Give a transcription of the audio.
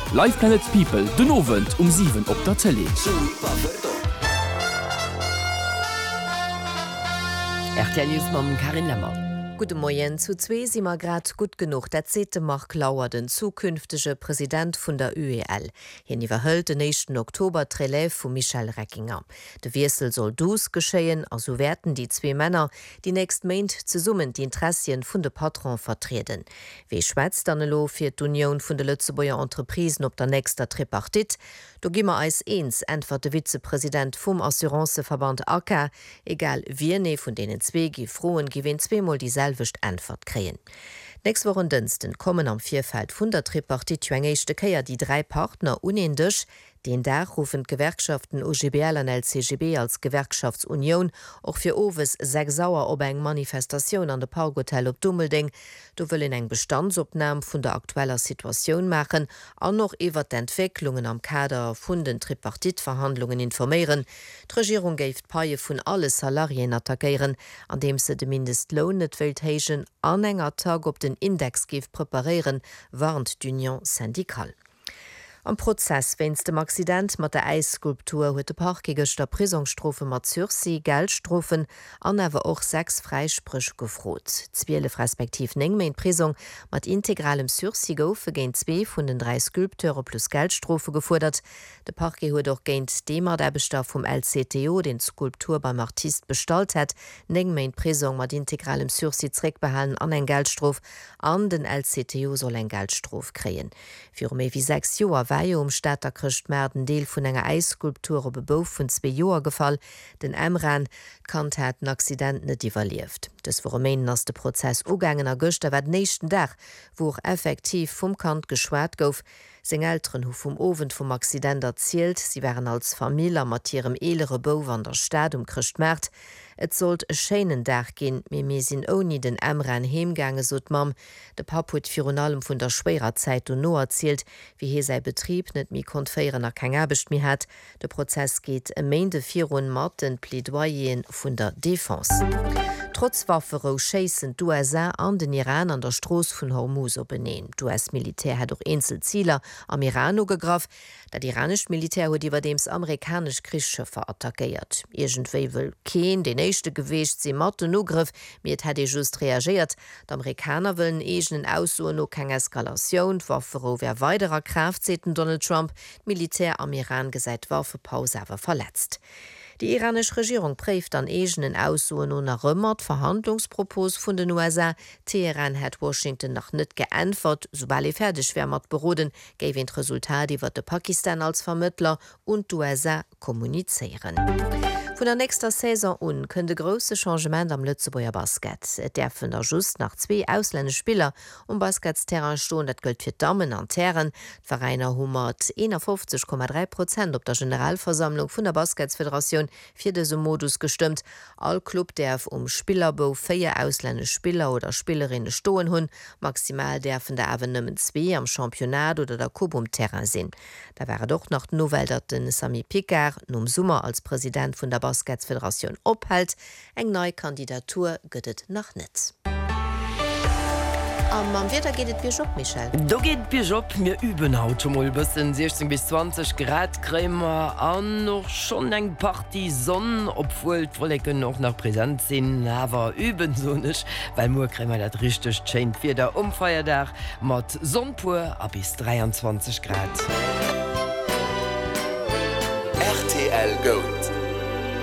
Live Planet People, den Abend um 7 op der Tele. RTL News mam Karin Lemmer. Gute Morgen, zu 2 sind wir grad gut genug. Der 10. Mark Lauer, den zukünftige Präsident von der UEL. Hier überhält den 1. Oktober die Relève von Michel Reckinger. Der Wechsel soll dus geschehen, also werden die 2 Männer, die nächst Monat zusammen die Interessen von der Patron vertreten. Wie schwätzt dann für die Union von der Lützeburger Entreprisen auf der nächsten Tripartit? Da gehen wir als eins, entweder der Vizepräsident vom Assuranceverband ACA, egal wie von denen 2 Frauen gewinnen 2-mal dieselbe Antwort kriegen. Nächste Woche Diensten kommen am Vierfeld von der Tripartit jüngste Keier die 3 Partner unendisch. Den Tag rufen Gewerkschaften OGBL und LCGB als Gewerkschaftsunion auch für Oves 6 Sauer ob eng Manifestation an der Parkhotel op Dummelding. Du wollen eng Bestandsopnahme von der aktueller Situation machen, an noch iwwer die Entwicklungen am Kader von den Tripartitverhandlungen informieren. Die Regierung geft Paie von alle Salarien attackieren, an dem se de Mindestlohn net Welthagen an enger Tag op den Index gif präparieren, warnt d'Union syndikal. Am Prozess wenn's dem Accident mat der Eisskulptur huet de Parkigester Prisonstrofe mat Sursi, Geldstrofen an awer och 6 Freisprüch gefrot. 12 respektiv 9 Main Prisung mat integralem Sursi goufe géint 2 vun den 3 Skulpteure plus Geldstrofe gefordert. De Parke huet doch géint demer der Bestoff vom LCTO den Skulptur beim Artist bestalt het, 9 Main Prisung mat integralem Sursi zréck behalen an en Geldstrof an den LCTO soll en Geldstrof kreen. Für méi wie 6 Joer Städter krcht Mäden Deel vun enger Eisskulpture bebouf vun 2 Joer gefall, den Emran kant het den Accident net überlieft. Des Rumänen ass de Prozess ugängen August wat nächsten Dach, woch effektiv vum Kant geschwert gouf. Seng Eltern hu vum Owen vum Accident erzielt, sie wären als Familie mat ihrem elere Bau an der Stadt krcht Märt. Et sollt e scheinen Dach gin, mir sinn oni den Emran hemgange sot Mam. De Pap huet Fionalem vun der schwerer Zeit no erzielt, wie he sei Betrieb net mi konféieren er keng Abecht mi hat. De Prozess geht e Meinde 4 mat den Plädoyen vun der Défense. Trotz Waffero chassen d'USA an den Iran an der Stroos vun Hormuz opbeneen. US-Militär hat doch Einzelzieler am Iran gegraf, dat iranisch Militär huet iwwer dems amerikasch Krichsschiffer attackiert. Irgendwei will Keen den echte gewecht se mat den Ugriff, mir het just reagiert. D'Amerikaner willen egenen Aussuen no keng Eskalation, Waffero wer weiterer Kraft seten Donald Trump, Militär am Iran gesäit Waffepause awer verletzt. Die iranische Regierung präft an egenen Aussuen und errümmert Verhandlungspropos von den USA. Teheran hat Washington noch nicht geantwortet, sobald fertig wär mat beroden, gäbe das Resultat über de Pakistan als Vermittler und die USA kommunizieren. Von der nächsten Saison an können grosse Changement am Lützeburger Basket. Et dürfen da just nach 2 ausländische Spieler Basketsterrain stehen, das gilt für Damen und Herren. Die Vereine haben 51,3% auf der Generalversammlung von der Basketföderation für diesen Modus gestimmt. All Club darf Spielerbau 4 ausländische Spieler oder Spielerinnen stehen haben. Maximal dürfen da aber nur 2 am Championat oder der Coupe Terrain sein. Da wäre doch noch die Nouvelle, dass den Sami Picard im Sommer als Präsident von der Basketföderation ophält. Eng neue Kandidatur gëtt nach net. Am Wetter geht et Job, Michel. Da geht Job, mir üben heute mal bisschen 16 bis 20 Grad Krämer an noch schon eng Party Sonne, obwohl die Wolken noch nach präsent sind, aber üben so nicht, weil nur Krämer das richtig schön für der Feiertag mit Sonne pur bis 23 Grad. RTL Go.